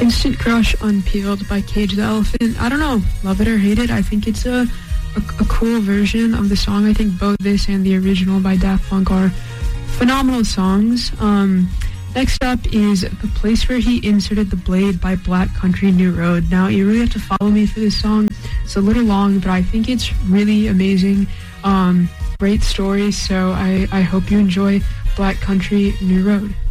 Instant crush on Peeled by Cage the Elephant. I don't know, love it or hate it. I think it's a cool version of the song. I think both this and the original by Daft Punk are phenomenal songs. Next up is The Place Where He Inserted the Blade by Black Country New Road. Now, you really have to follow me for this song. It's a little long, but I think it's really amazing. Great story, so I hope you enjoy Black Country New Road.